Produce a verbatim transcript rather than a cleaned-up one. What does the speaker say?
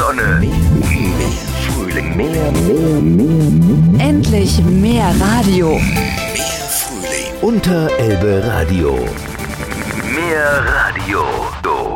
Sonne. Mehr Frühling. Mehr, mehr, mehr. Endlich mehr Radio. Mehr Frühling. Unterelbe Radio. Mehr Radio.